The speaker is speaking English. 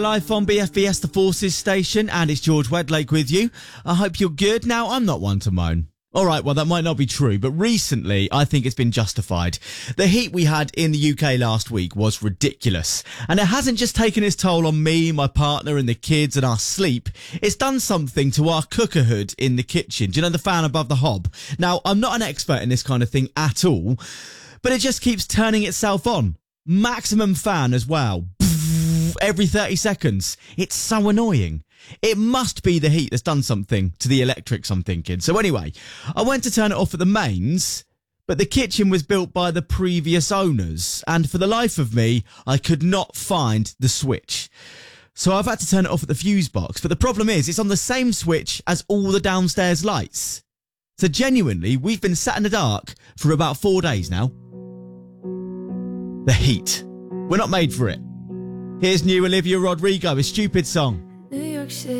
Live on BFBS The Forces station, and it's George Wedlake with you. I hope you're good. Now, I'm not one to moan. Alright, well that might not be true, but recently I think it's been justified. The heat we had in the UK last week was ridiculous. And it hasn't just taken its toll on me, my partner and the kids and our sleep. It's done something to our cooker hood in the kitchen. Do you know the fan above the hob? Now, I'm not an expert in this kind of thing at all, but it just keeps turning itself on. Maximum fan as well. Every 30 seconds. It's so annoying. It must be the heat that's done something to the electrics, I'm thinking. So anyway, I went to turn it off at the mains, but the kitchen was built by the previous owners, and for the life of me, I could not find the switch. So I've had to turn it off at the fuse box, but the problem is it's on the same switch as all the downstairs lights. So genuinely, we've been sat in the dark for about 4 days now. The heat. We're not made for it. Here's new Olivia Rodrigo, a stupid song. New York City.